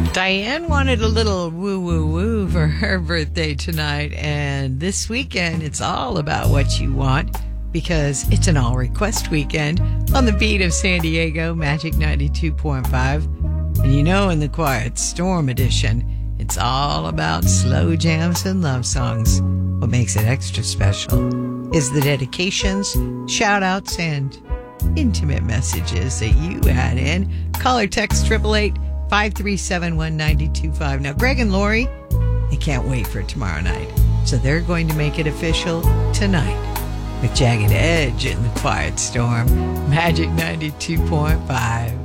Diane wanted a little woo woo woo for her birthday tonight, and this weekend it's all about what you want because it's an all request weekend on the beat of San Diego Magic 92.5. And you know, in the Quiet Storm edition, it's all about slow jams and love songs. What makes it extra special is the dedications, shout outs, and intimate messages that you add in. Call or text 888-537-1925. Now, Greg and Lori, they can't wait for tomorrow night, so they're going to make it official tonight with Jagged Edge in the Quiet Storm, Magic 92.5.